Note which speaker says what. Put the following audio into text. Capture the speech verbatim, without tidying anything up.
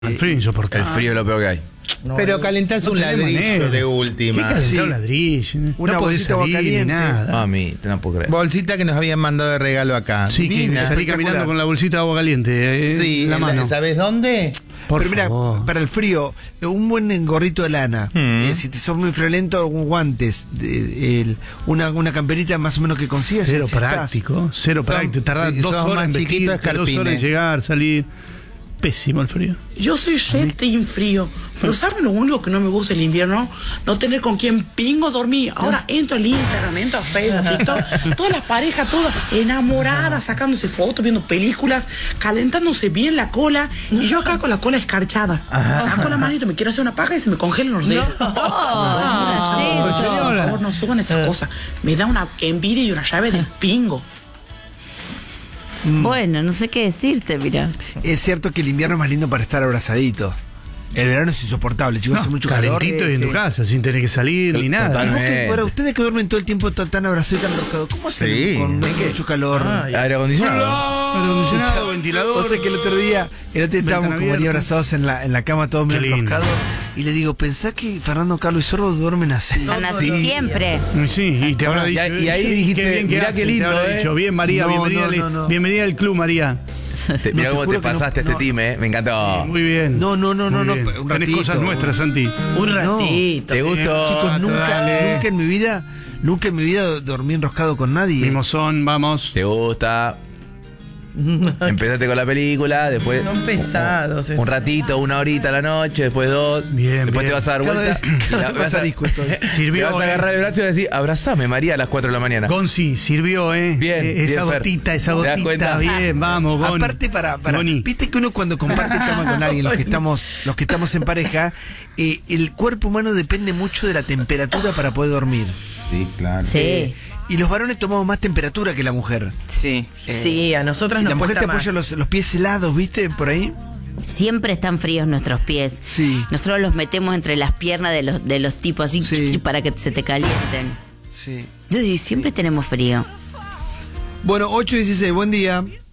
Speaker 1: El frío insoportable.
Speaker 2: El frío es lo peor que hay.
Speaker 3: No,
Speaker 4: Pero
Speaker 3: no,
Speaker 4: calentás
Speaker 1: no
Speaker 4: un
Speaker 1: tenemos
Speaker 4: ladrillo
Speaker 1: manera.
Speaker 4: de
Speaker 1: ¿Qué
Speaker 4: última.
Speaker 1: calentar
Speaker 3: Sí.
Speaker 1: un ladrillo?
Speaker 3: Una
Speaker 1: No podés
Speaker 3: bolsita de agua
Speaker 1: salir ni
Speaker 3: caliente.
Speaker 1: nada.
Speaker 2: Mami, no puedo creer.
Speaker 4: Bolsita que nos habían mandado de regalo acá.
Speaker 1: Sí, que
Speaker 4: Divina.
Speaker 1: salí caminando con la bolsita de agua caliente eh,
Speaker 4: Sí,
Speaker 1: en la
Speaker 4: en la-
Speaker 1: mano.
Speaker 4: ¿sabes dónde?
Speaker 1: Por
Speaker 3: Pero mira,
Speaker 1: favor.
Speaker 3: para el frío, un buen gorrito de lana.
Speaker 4: Mm.
Speaker 3: Eh, si te sos muy friolento, un guantes, de- el- una, una camperita más o menos que consigas.
Speaker 1: Cero
Speaker 3: ya estás.
Speaker 1: práctico, cero
Speaker 4: Son-
Speaker 1: práctico. Tardás
Speaker 4: sí,
Speaker 1: dos
Speaker 4: sos
Speaker 1: horas
Speaker 4: más
Speaker 1: en
Speaker 4: chiquito,
Speaker 1: vestirte, dos
Speaker 4: escarpines.
Speaker 1: horas en llegar, salir. Pésimo el frío.
Speaker 5: Yo soy re team frío, pero ¿saben lo único que no me gusta el invierno? No tener con quién pingo dormir. Ahora entro al Instagram, entro a Facebook, TikTok, todas las parejas, todas enamoradas, sacándose fotos, viendo películas, calentándose bien la cola, y yo acá con la cola escarchada. Saco la manito, me quiero hacer una paja y se me congelan los dedos.
Speaker 6: Oh,
Speaker 5: Por favor, no suban esas cosas. Me da una envidia y una llave de pingo.
Speaker 6: Bueno, no sé qué decirte, mira.
Speaker 3: Es cierto que el invierno es más lindo para estar abrazadito. El verano es insoportable, chicos, hace mucho calor.
Speaker 1: Calentito y en tu casa, sin tener que salir ni nada.
Speaker 2: Totalmente.
Speaker 3: ¿Vos que- Para ustedes que duermen todo el tiempo tan, tan abrazados y tan enroscados, ¿cómo hacen
Speaker 4: Sí.
Speaker 3: con mucho calor?
Speaker 2: Aire acondicionado.
Speaker 1: Aire acondicionado, ventilador.
Speaker 3: O sea que el otro día, el otro día estábamos
Speaker 1: Ventana
Speaker 3: con María
Speaker 1: abierta.
Speaker 3: abrazados en la, en la cama, todos medio
Speaker 1: Qué lindo.
Speaker 3: enroscados. Y le digo, pensá que Fernando, Carlos y Sorbo duermen así.
Speaker 6: Están así siempre.
Speaker 1: Sí, y te habrá
Speaker 2: Y
Speaker 1: dicho.
Speaker 2: ahí- y ahí
Speaker 1: "Qué
Speaker 2: dijiste,
Speaker 1: bien que
Speaker 2: mirá
Speaker 1: haces",
Speaker 2: qué lindo,
Speaker 1: te habrá
Speaker 2: eh.
Speaker 1: dicho, bien María,
Speaker 3: No,
Speaker 1: bienvenida,
Speaker 3: no,
Speaker 1: al-
Speaker 3: no, no.
Speaker 1: bienvenida al club, María.
Speaker 2: Te- Mirá
Speaker 3: te
Speaker 2: cómo
Speaker 3: juro
Speaker 2: te
Speaker 3: que no-
Speaker 2: pasaste este
Speaker 3: no.
Speaker 2: team, eh. Me encantó.
Speaker 1: Muy bien.
Speaker 3: No, no, no,
Speaker 1: Muy
Speaker 3: no, no,
Speaker 1: bien.
Speaker 3: un
Speaker 1: Tenés
Speaker 3: ratito.
Speaker 1: cosas nuestras, Santi.
Speaker 5: Un
Speaker 3: No.
Speaker 5: ratito.
Speaker 2: ¿Te gustó?
Speaker 3: Chicos, nunca,
Speaker 1: dale.
Speaker 3: nunca en mi vida, nunca en mi vida dormí enroscado con nadie.
Speaker 1: Mimosón, vamos.
Speaker 2: ¿Te gusta? Empezaste con la película, después
Speaker 7: Son pesados.
Speaker 2: un ratito, una horita a la noche, después dos.
Speaker 1: Bien,
Speaker 2: después
Speaker 1: bien.
Speaker 2: te vas a dar
Speaker 3: Cada
Speaker 2: vuelta.
Speaker 3: vez-
Speaker 2: y
Speaker 3: cada
Speaker 2: la-
Speaker 3: vez
Speaker 2: vas
Speaker 3: más
Speaker 2: a-
Speaker 3: arisco estoy.
Speaker 1: Sirvió,
Speaker 2: Te vas a
Speaker 1: eh.
Speaker 2: agarrar el brazo y decir, abrazame, María, a las cuatro de la mañana.
Speaker 1: Gonzi, sirvió, ¿eh?
Speaker 2: Bien,
Speaker 1: Eh, Esa
Speaker 2: bien, Fer.
Speaker 1: gotita, esa
Speaker 2: ¿Te das
Speaker 1: gotita.
Speaker 2: cuenta?
Speaker 1: Bien, vamos, Gon.
Speaker 3: Aparte para, para
Speaker 1: Goni.
Speaker 3: viste que uno cuando comparte cama con alguien, los que estamos, los que estamos en pareja, eh, el cuerpo humano depende mucho de la temperatura para poder dormir.
Speaker 4: Sí, claro.
Speaker 6: Sí.
Speaker 3: Y los varones tomamos más temperatura que la mujer.
Speaker 7: Sí, sí, a nosotras
Speaker 3: Y
Speaker 7: nos
Speaker 3: la mujer
Speaker 7: cuesta
Speaker 3: te apoya
Speaker 7: más.
Speaker 3: los, los pies helados, ¿viste? Por ahí.
Speaker 6: Siempre están fríos nuestros pies.
Speaker 3: Sí.
Speaker 6: Nosotros los metemos entre las piernas de los, de los tipos así
Speaker 3: Sí.
Speaker 6: para que se te calienten.
Speaker 3: Sí.
Speaker 6: Y siempre tenemos frío.
Speaker 3: Bueno, ocho y dieciséis, buen día.